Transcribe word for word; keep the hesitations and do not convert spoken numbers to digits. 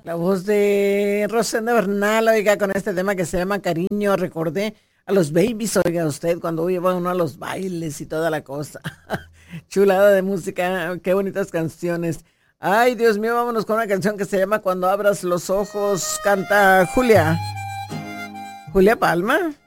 La voz de Rosenda Bernal, oiga, con este tema que se llama Cariño, recordé a los babies, oiga usted, cuando iba uno a los bailes y toda la cosa. Chulada de música, qué bonitas canciones. Ay, Dios mío, vámonos con una canción que se llama Cuando abras los ojos, canta Julia. Julia Palma.